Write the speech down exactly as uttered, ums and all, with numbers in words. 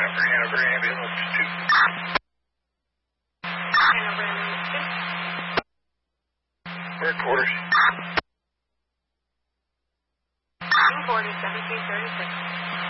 for Hanover Ambulance two. Hanover Ambulance two. We're at quarters. In quarters, seventeen thirty-six.